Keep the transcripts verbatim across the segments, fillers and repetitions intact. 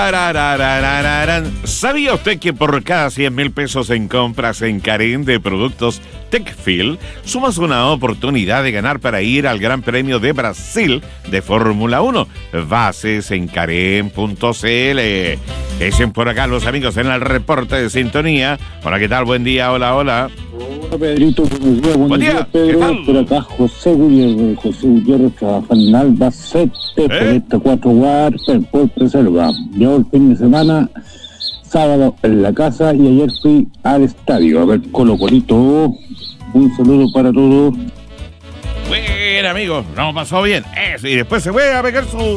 ¿Sabía usted que por cada cien mil pesos en compras en Carén de productos Techfield sumas una oportunidad de ganar para ir al Gran Premio de Brasil de Fórmula uno? Bases en Carén punto c l. Dicen por acá los amigos en el reporte de sintonía. Hola, ¿qué tal? Buen día, hola, hola. Hola, Pedrito, buenos días, buenos Buen día, días, Pedro. Por acá José Gutiérrez, José Gutiérrez trabajando en Albacete, ¿Eh? por esta cuatro Warper, por Reserva. Yo el fin de semana, sábado en la casa y ayer fui al estadio a ver Colo Colito. Un saludo para todos. Bueno, amigos, nos pasó bien. Eso, y después se fue a pegar su...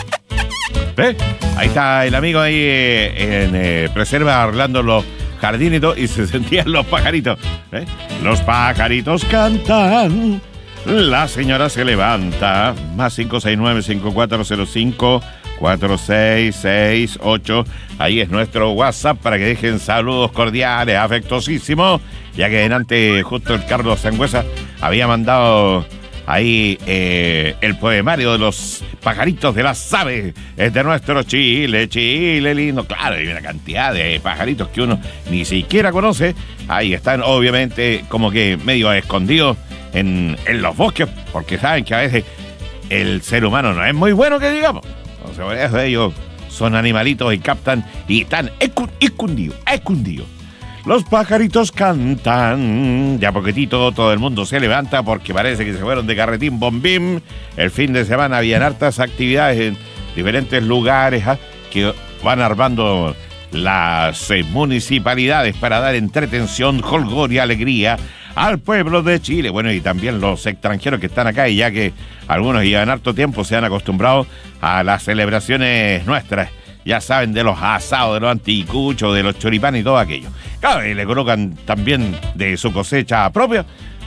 ¿Ves? Ahí está el amigo ahí eh, en eh, Preserva arreglando los jardines y todo, y se sentían los pajaritos. ¿Eh? Los pajaritos cantan, la señora se levanta. Más cinco seis nueve, cinco cuatro cero cinco, cuatro seis seis ocho. Ahí es nuestro WhatsApp para que dejen saludos cordiales, afectuosísimos. Ya que delante justo el Carlos Sangüesa había mandado ahí eh, el poemario de los pajaritos de las aves de nuestro Chile, Chile lindo. Claro, hay una cantidad de pajaritos que uno ni siquiera conoce. Ahí están, obviamente, como que medio escondidos en, en los bosques, porque saben que a veces el ser humano no es muy bueno, que digamos. Entonces, por eso ellos son animalitos y captan y están escondidos, escondidos. Los pajaritos cantan, de a poquitito todo el mundo se levanta porque parece que se fueron de carretín bombín. El fin de semana habían hartas actividades en diferentes lugares, ¿eh? que van armando las eh, municipalidades para dar entretención, jolgorio y alegría al pueblo de Chile. Bueno, y también los extranjeros que están acá, y ya que algunos llevan harto tiempo, se han acostumbrado a las celebraciones nuestras. Ya saben, de los asados, de los anticuchos, de los choripanes y todo aquello. Claro, y le colocan también de su cosecha propia.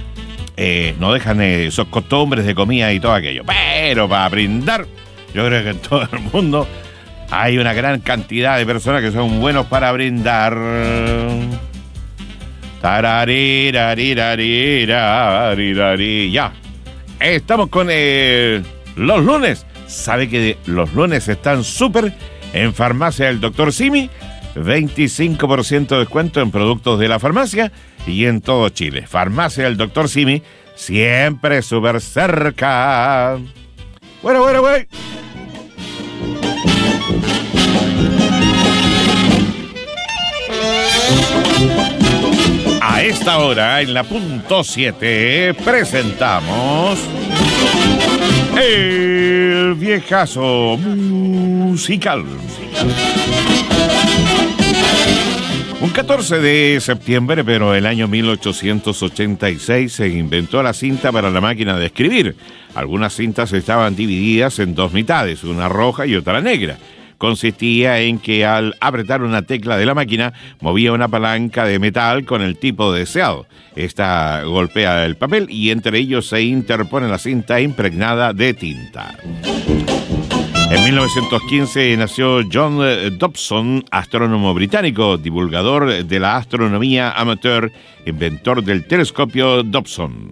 Eh, no dejan eh, sus costumbres de comida y todo aquello. Pero para brindar, yo creo que en todo el mundo hay una gran cantidad de personas que son buenos para brindar. Ya. Estamos con eh, los lunes. ¿Sabe que los lunes están súper en Farmacia del Doctor Simi? veinticinco por ciento de descuento en productos de la farmacia y en todo Chile. Farmacia del Doctor Simi, siempre súper cerca. Bueno, bueno, güey. A esta hora, en la punto siete, presentamos el viejazo musical. Un catorce de septiembre, pero el año mil ochocientos ochenta y seis, se inventó la cinta para la máquina de escribir. Algunas cintas estaban divididas en dos mitades, una roja y otra negra. Consistía en que al apretar una tecla de la máquina, movía una palanca de metal con el tipo deseado. Esta golpea el papel y entre ellos se interpone la cinta impregnada de tinta. En mil novecientos quince nació John Dobson, astrónomo británico, divulgador de la astronomía amateur, inventor del telescopio Dobson.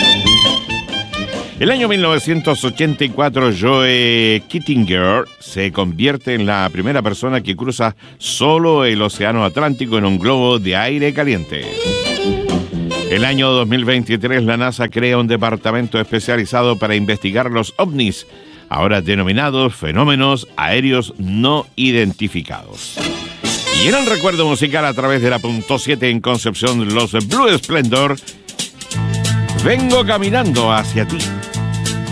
El año mil novecientos ochenta y cuatro, Joe Kittinger se convierte en la primera persona que cruza solo el océano Atlántico en un globo de aire caliente. El año dos mil veintitrés, la NASA crea un departamento especializado para investigar los ovnis, ahora denominados fenómenos aéreos no identificados. Y en el recuerdo musical a través de la punto siete en Concepción, los Blue Splendor, vengo caminando hacia ti.